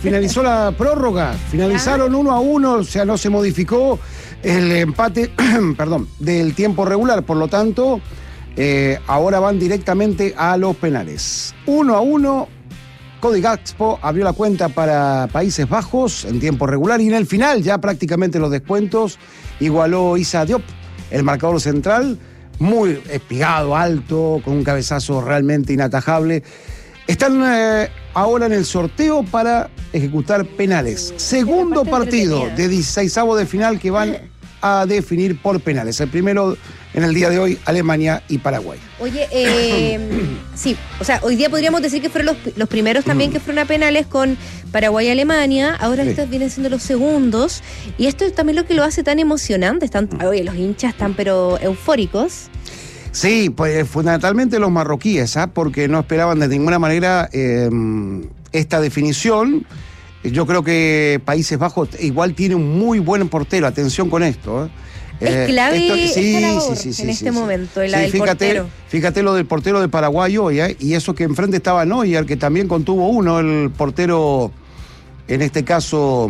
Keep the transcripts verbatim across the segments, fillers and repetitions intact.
finalizó la prórroga. Finalizaron uno a uno, o sea, no se modificó el empate, perdón, del tiempo regular. Por lo tanto, eh, ahora van directamente a los penales. Uno a uno. Cody Gakpo abrió la cuenta para Países Bajos en tiempo regular y en el final, ya prácticamente los descuentos, igualó Issa Diop, el marcador central, muy espigado, alto, con un cabezazo realmente inatajable. Están eh, ahora en el sorteo para ejecutar penales. Segundo partido de dieciseisavo de final que van a definir por penales. El primero en el día de hoy, Alemania y Paraguay. Oye, eh, sí, o sea, hoy día podríamos decir que fueron los, los primeros también que fueron a penales con Paraguay y Alemania. Ahora sí. Estos vienen siendo los segundos. Y esto es también lo que lo hace tan emocionante. Están, oye, los hinchas están pero eufóricos. Sí, pues fundamentalmente los marroquíes, ¿ah? Porque no esperaban de ninguna manera eh, esta definición. Yo creo que Países Bajos igual tiene un muy buen portero. Atención con esto, ¿eh? Es clave eh, esto, sí, esta labor sí, sí, sí, en sí, este sí, momento, sí. la Sí, del fíjate, portero. Fíjate lo del portero de Paraguay hoy, ¿eh? Y eso que enfrente estaba Neuer, que también contuvo uno, el portero, en este caso,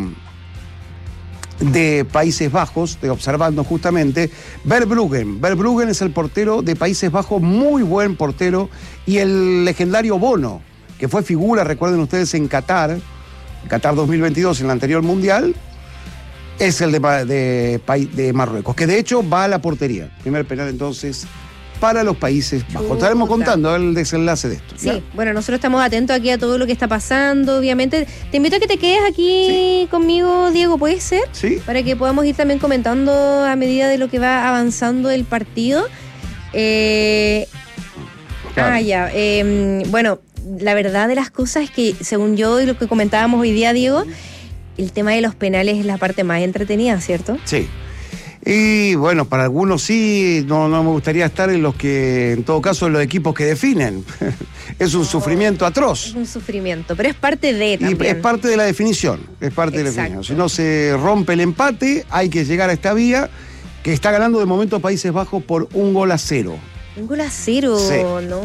de Países Bajos, de observando justamente, Verbruggen. Verbruggen es el portero de Países Bajos, muy buen portero, y el legendario Bono, que fue figura, recuerden ustedes, en Qatar, Qatar dos mil veintidós, en el anterior Mundial, es el de, de, de Marruecos, que de hecho va a la portería. Primer penal entonces para los Países Bajos. Estaremos contando el desenlace de esto. Sí, ¿ya? Bueno, nosotros estamos atentos aquí a todo lo que está pasando, obviamente. Te invito a que te quedes aquí sí. conmigo, Diego, ¿puede ser? Sí. Para que podamos ir también comentando a medida de lo que va avanzando el partido. Eh... Claro. Ah, ya. Eh, bueno, la verdad de las cosas es que, según yo y lo que comentábamos hoy día, Diego, el tema de los penales es la parte más entretenida, ¿cierto? Sí. Y bueno, para algunos sí, no, no me gustaría estar en los que, en todo caso, en los equipos que definen. Es un oh, sufrimiento atroz. Es un sufrimiento, pero es parte de también. Y es parte de la definición, es parte Exacto. de la definición. Si no se rompe el empate, hay que llegar a esta vía, que está ganando de momento Países Bajos por un gol a cero. Un gol a cero, sí. no...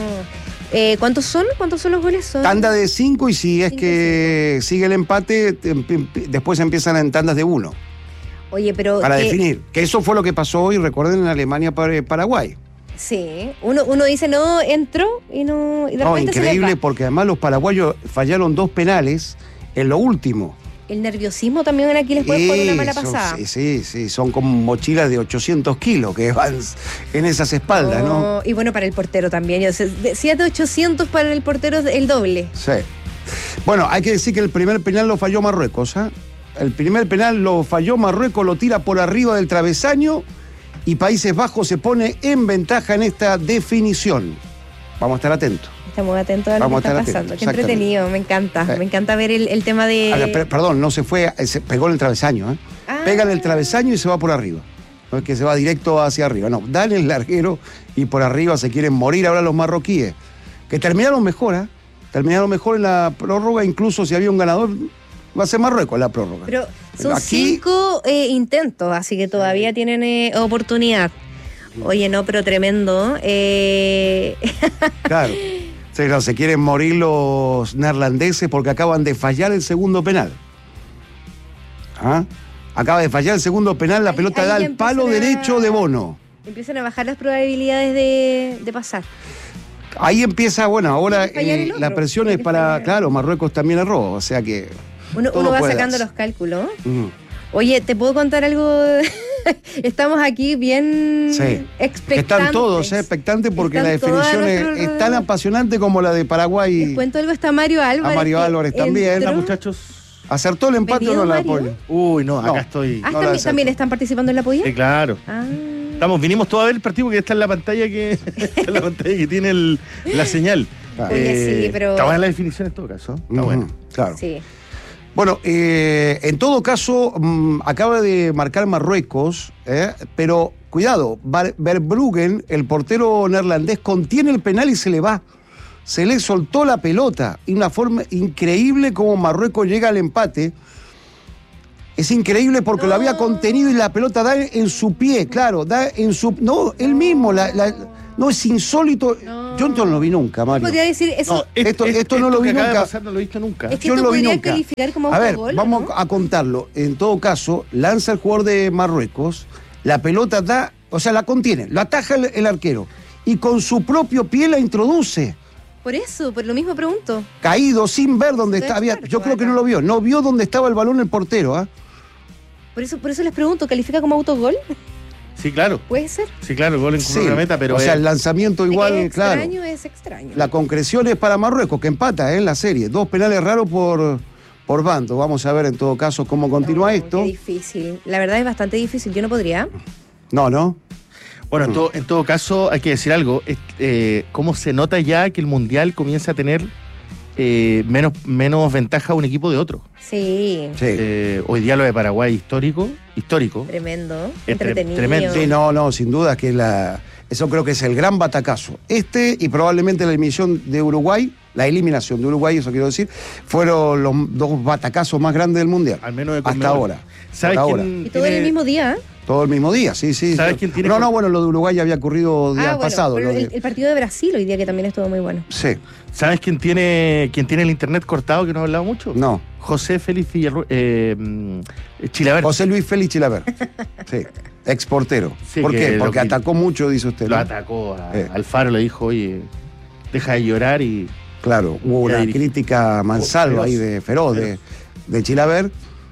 Eh, ¿Cuántos son? ¿Cuántos son los goles? Son tanda de cinco y si es que sigue el empate, después empiezan en tandas de uno. Oye, pero... Para que... definir. Que eso fue lo que pasó hoy, recuerden, en Alemania-Paraguay. Sí. Uno, uno dice, no, entró y no... Y de no, increíble, porque además los paraguayos fallaron dos penales en lo último. El nerviosismo también aquí les puede poner una mala pasada. Sí, sí, sí, son como mochilas de ochocientos kilos que van en esas espaldas, ¿no? ¿no? Y bueno, para el portero también. siete ochocientos para el portero el doble. Sí. Bueno, hay que decir que el primer penal lo falló Marruecos, ¿eh? El primer penal lo falló Marruecos, lo tira por arriba del travesaño y Países Bajos se pone en ventaja en esta definición. Vamos a estar atentos. Estamos atentos a lo Vamos que está pasando. Qué entretenido, me encanta. Eh. Me encanta ver el, el tema de... A ver, perdón, no se fue, se pegó en el travesaño, ¿eh? Ah. Pega en el travesaño y se va por arriba. No es que se va directo hacia arriba, no. Dan el larguero y por arriba se quieren morir ahora los marroquíes. Que terminaron mejor, ¿eh? Terminaron mejor en la prórroga, incluso si había un ganador, va a ser Marruecos en la prórroga. Pero son Pero aquí... cinco eh, intentos, así que todavía tienen eh, oportunidad. Oye, no, pero tremendo. Eh... Claro. Sí, no, se quieren morir los neerlandeses porque acaban de fallar el segundo penal. ¿Ah? Acaba de fallar el segundo penal, la ahí, pelota ahí da el palo a... derecho de Bono. Empiezan a bajar las probabilidades de, de pasar. Ahí empieza, bueno, ahora eh, la presión es para, fallar. Claro, Marruecos también erró, o sea que... Uno, uno va sacando los cálculos. Uh-huh. Oye, ¿te puedo contar algo? Estamos aquí bien sí. expectantes. Están todos eh, expectantes porque Están la definición es, nuestro... es tan apasionante como la de Paraguay. Les cuento algo, está Mario Álvarez. A Mario Álvarez también. Hola, muchachos. ¿Acertó el empate o no la apoyo? Uy, no, acá no. estoy. Ah, no ¿también, ¿también están participando en la apoyo? Sí, claro. Ah. Estamos, vinimos todos a ver el partido porque está en la pantalla que, está en la pantalla que tiene el, la señal. Oye, eh, sí, pero... Está buena la definición en todo caso. Está uh-huh. bueno. Claro. Sí. Bueno, eh, en todo caso, mmm, acaba de marcar Marruecos, eh, pero cuidado, Verbruggen, el portero neerlandés, contiene el penal y se le va. Se le soltó la pelota. Y una forma increíble como Marruecos llega al empate. Es increíble porque No. lo había contenido y la pelota da en su pie, claro, da en su... No, él mismo, la, la- no, es insólito. No. Yo no lo vi nunca, Mario. Podría decir eso. No, es- Esto- es- esto no lo que vi acaba de nunca. pasar no lo he visto nunca. Es que Yo esto no lo vi podría nunca. calificar como A ver, autogol, vamos ¿no? a contarlo. En todo caso, lanza el jugador de Marruecos, la pelota da, o sea, la contiene, lo ataja el, el arquero y con su propio pie la introduce. Por eso, por lo mismo pregunto. Caído, sin ver dónde Soy está. Había- experto yo creo que acá. no lo vio. No vio dónde estaba el balón el portero, ¿ah? Por eso, por eso les pregunto, ¿califica como autogol? Sí, claro. ¿Puede ser? Sí, claro, gol en Sí. la meta, pero o sea, es- el lanzamiento De que igual, es claro. extraño, es extraño. La concreción es para Marruecos, que empata ¿eh? en la serie. Dos penales raros por, por bando. Vamos a ver en todo caso cómo continúa No, esto. Qué difícil. La verdad es bastante difícil. Yo no podría. No, no. Bueno, en todo, en todo caso, hay que decir algo. Es, eh, ¿Cómo se nota ya que el Mundial comienza a tener eh, menos, menos ventaja a un equipo de otro? Sí. Sí. Eh, hoy día lo de Paraguay histórico, histórico. Tremendo. Es tre- Entretenido. tremendo. Sí, no, no, sin duda que la. Eso creo que es el gran batacazo. Este y probablemente la eliminación de Uruguay, la eliminación de Uruguay, eso quiero decir, fueron los dos batacazos más grandes del Mundial. Al menos de Hasta Conmebol. ahora. ¿Sabes Hasta quién ahora. Y todo en el tiene- mismo día. ¿eh? Todo el mismo día, sí, sí. ¿Sabes sí. quién tiene No, con- no, bueno, lo de Uruguay ya había ocurrido días Ah, bueno, pasados. pero lo de- el, el partido de Brasil hoy día que también estuvo muy bueno. Sí, ¿Sabes quién tiene, quién tiene el internet cortado que no ha hablado mucho? no. José Félix Villarru eh, mm, Chilaver. José Luis Félix Chilaver. Sí, exportero. Sí, ¿Por que qué? lo Porque que- atacó mucho, dice usted. Lo ¿no? atacó a Eh. Alfaro, le dijo, oye, deja de llorar y... Claro, hubo Ya una dirige. crítica mansalva Feroz. ahí de feroz, de, de Chilaver.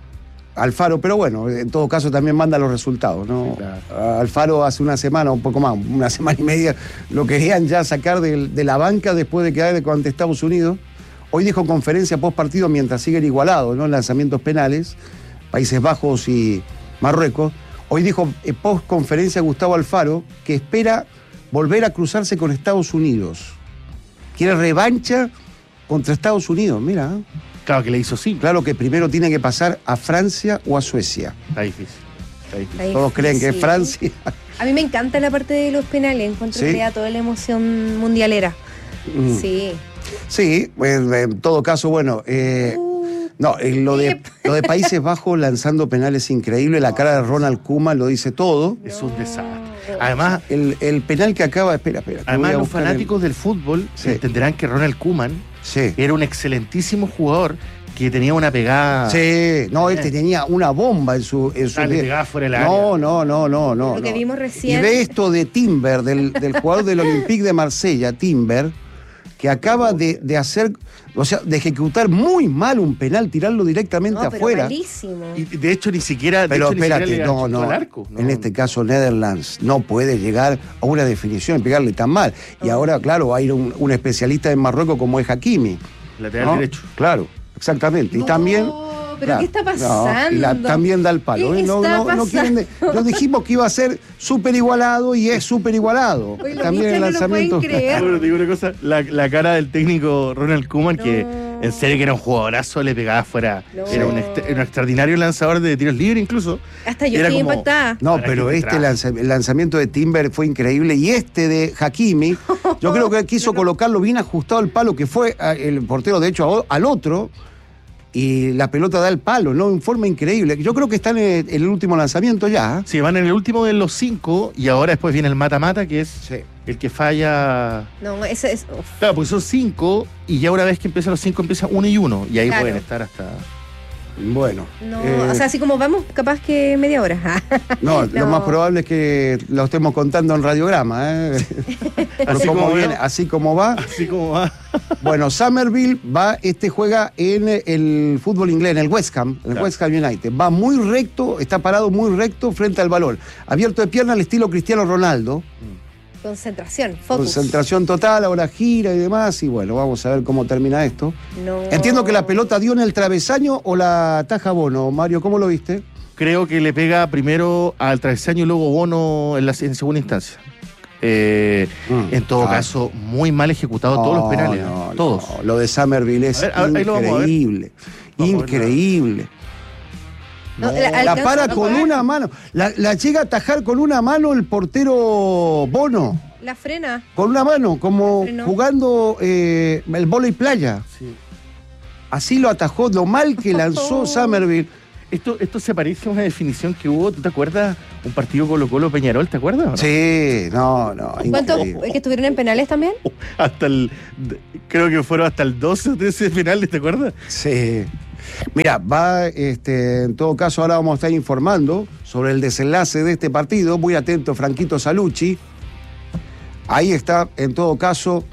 Alfaro, pero bueno, en todo caso también manda los resultados, ¿no? Sí, claro. Alfaro hace una semana, un poco más, una semana y media, lo querían ya sacar de, de la banca después de quedar ante Estados Unidos. Hoy dijo conferencia post partido mientras siguen igualados, ¿no? Lanzamientos penales, Países Bajos y Marruecos. Hoy dijo eh, post conferencia Gustavo Alfaro que espera volver a cruzarse con Estados Unidos. Quiere revancha contra Estados Unidos, mira. ¿eh? Claro que le hizo cinco. Claro que primero tiene que pasar a Francia o a Suecia. Está difícil. Está difícil. Está Todos creen que es difícil. Francia. A mí me encanta la parte de los penales. Encuentro ¿Sí? que da toda la emoción mundialera. Mm. Sí. Sí, pues, en todo caso, bueno, eh, Uh, no, eh, lo, de, lo de Países Bajos lanzando penales increíble, la cara de Ronald Koeman lo dice todo. Es un desastre. Además, El, el penal que acaba, espera, espera. que además voy a los buscar el- fanáticos del fútbol Sí. entenderán que Ronald Koeman Sí. era un excelentísimo jugador que tenía una pegada... Sí, no, este Eh. tenía una bomba en su. En su Ah, le pegaba fuera del área. no, no, no, no, no. Lo que no. vimos recién. Y ve esto de Timber, del, del jugador del Olympique de Marsella, Timber, que acaba de, de hacer, o sea, de ejecutar muy mal un penal, tirarlo directamente No, pero afuera. malísimo. Y de hecho ni siquiera... de Pero hecho, ni siquiera espérate, le no, achutó no. al arco. No. En este caso, Netherlands no puede llegar a una definición y pegarle tan mal. Y No. ahora, claro, va a ir un, un especialista en Marruecos como es Hakimi. Lateral ¿no? derecho. Claro, exactamente. Y No, también. pero claro, ¿qué está no, pasando? y la- también da el palo. ¿Qué ¿eh? No, está no, no quieren de- nos dijimos que iba a ser súper igualado y es súper igualado. Oye, los También el hinchas no lo pueden lanzamiento. creer. Bueno, te digo una cosa, la, la cara del técnico Ronald Koeman, que No. en serio que era un jugadorazo, le pegaba fuera. No. Era un, ext- era un extraordinario lanzador de tiros libres incluso. Hasta yo Era estoy como- impactada. No, Para pero que te este traje. lanza- el lanzamiento de Timber fue increíble y este de Hakimi, yo creo que quiso colocarlo bien ajustado al palo, que fue a- el portero de hecho a- al otro, y la pelota da el palo, ¿no? En forma increíble. Yo creo que está en el, en el último lanzamiento ya. ¿eh? Sí, van en el último de los cinco y ahora después viene el mata-mata, que es Sí. el que falla. No, ese es. uf. Claro, porque son cinco y ya una vez que empiezan los cinco empieza uno y uno y ahí Claro. pueden estar hasta... Bueno. No, eh, o sea, así como vamos, capaz que media hora. no, lo no. más probable es que lo estemos contando en radiograma, ¿eh? Pero Así como como viene, veo. así como va. Así como va. Bueno, Somerville va, este juega en el fútbol inglés, en el West Ham, en el Claro. West Ham United. Va muy recto, está parado muy recto frente al balón. Abierto de pierna al estilo Cristiano Ronaldo. Concentración, focus. Concentración total, ahora gira y demás. Y bueno, vamos a ver cómo termina esto. No. Entiendo que la pelota dio en el travesaño o la taja Bono. Mario, ¿cómo lo viste? Creo que le pega primero al travesaño y luego Bono en, la, en segunda instancia. Eh, Mm. en todo Ah. caso, muy mal ejecutado todos los No, penales. no, ¿eh? Todos. no. Lo de Somerville es A ver, a ver, ahí lo vamos a ver. increíble. Vamos a ver Increíble. No, No, la- La alcanza para a con tocar. una mano. La, la llega a atajar con una mano el portero Bono. La frena. Con una mano, como Frenó. jugando eh, el vóley playa. Sí. Así lo atajó, lo mal que lanzó Somerville. Esto, esto se parece a una definición que hubo, ¿tú te acuerdas? Un partido Colo-Colo Peñarol, ¿te acuerdas? ¿No? Sí, no, no. ¿Cuántos que estuvieron en penales también? Hasta el, creo que fueron hasta el doce de ese penal, ¿te acuerdas? Sí. Mira, va, este, en todo caso, ahora vamos a estar informando sobre el desenlace de este partido. Muy atento, Franquito Salucci. Ahí está, en todo caso.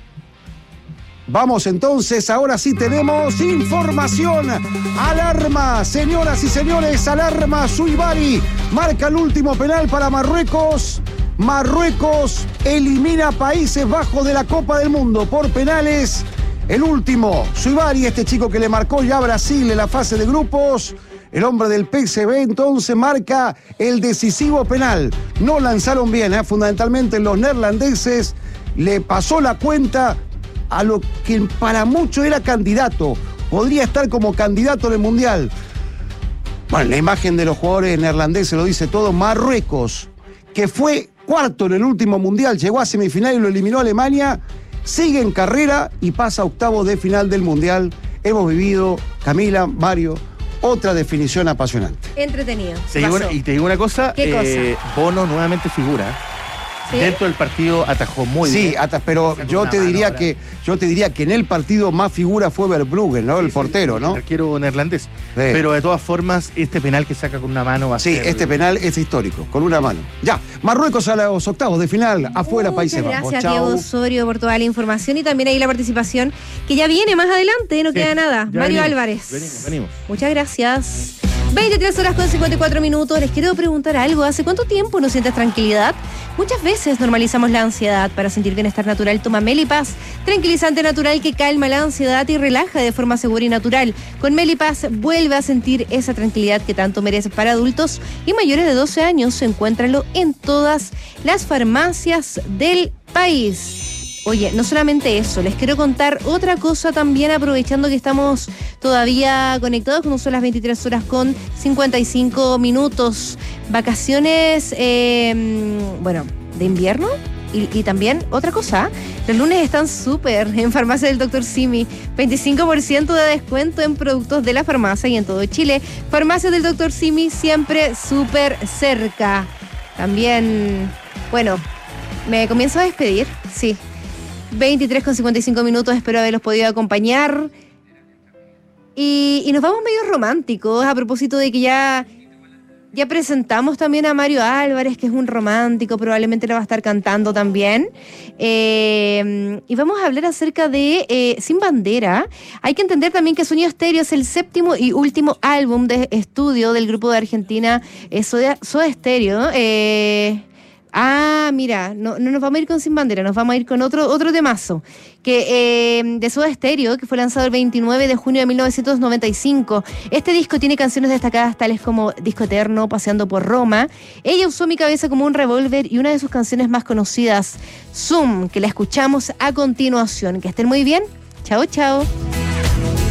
Vamos entonces, ahora sí tenemos información. Alarma, señoras y señores, alarma. Suibari marca el último penal para Marruecos. Marruecos elimina a Países Bajos de la Copa del Mundo por penales. El último, Suibari, este chico que le marcó ya a Brasil en la fase de grupos. El hombre del P S V entonces marca el decisivo penal. No lanzaron bien, ¿eh? Fundamentalmente los neerlandeses. Le pasó la cuenta a lo que para muchos era candidato, podría estar como candidato en el Mundial. Bueno, la imagen de los jugadores neerlandeses lo dice todo. Marruecos, que fue cuarto en el último Mundial, llegó a semifinal y lo eliminó a Alemania, sigue en carrera y pasa a octavos de final del Mundial. Hemos vivido, Camila, Mario, otra definición apasionante. Entretenido. Te digo una, y te digo una cosa, ¿Qué eh, cosa? Bono nuevamente figura. ¿Sí? Dentro del partido atajó muy sí, bien. Sí, ata, pero yo te diría ahora. que yo te diría que en el partido más figura fue Verbruggen, ¿no? El sí, portero, sí, ¿no? El arquero neerlandés. Sí. Pero de todas formas, este penal que saca con una mano va a sí, ser... Sí, este penal es histórico, con una mano. Ya, Marruecos a los octavos de final, afuera Países Bajos. Gracias, Chau. Diego Osorio, por toda la información y también ahí la participación que ya viene más adelante, no sí, queda nada. Mario venimos, Álvarez. Venimos, venimos. Muchas gracias. veintitrés horas con cincuenta y cuatro minutos. Les quiero preguntar algo. ¿Hace cuánto tiempo no sientes tranquilidad? Muchas veces normalizamos la ansiedad. Para sentir bienestar natural, toma Melipaz, tranquilizante natural que calma la ansiedad y relaja de forma segura y natural. Con Melipaz vuelve a sentir esa tranquilidad que tanto mereces. Para adultos y mayores de doce años, encuéntralo en todas las farmacias del país. Oye, no solamente eso, les quiero contar otra cosa también, aprovechando que estamos todavía conectados, como son las veintitrés horas con cincuenta y cinco minutos. Vacaciones, eh, bueno, de invierno. Y, y también otra cosa, los lunes están súper en Farmacia del doctor Simi. veinticinco por ciento de descuento en productos de la farmacia y en todo Chile. Farmacia del doctor Simi, siempre súper cerca. También, bueno, me comienzo a despedir, sí. veintitrés con cincuenta y cinco minutos, espero haberlos podido acompañar. Y, y nos vamos medio románticos, a propósito de que ya, ya presentamos también a Mario Álvarez, que es un romántico, probablemente lo va a estar cantando también. Eh, y vamos a hablar acerca de eh, Sin Bandera. Hay que entender también que Sonido Stereo es el séptimo y último álbum de estudio del grupo de Argentina eh, Soda, Soda Stereo. Eh... Ah, mira, no, no nos vamos a ir con Sin Bandera, nos vamos a ir con otro, otro temazo, que, eh, de Soda Stereo, que fue lanzado el veintinueve de junio de mil novecientos noventa y cinco. Este disco tiene canciones destacadas tales como Disco Eterno, Paseando por Roma. Ella usó mi cabeza como un revólver y una de sus canciones más conocidas, Zoom, que la escuchamos a continuación. Que estén muy bien. Chao, chao.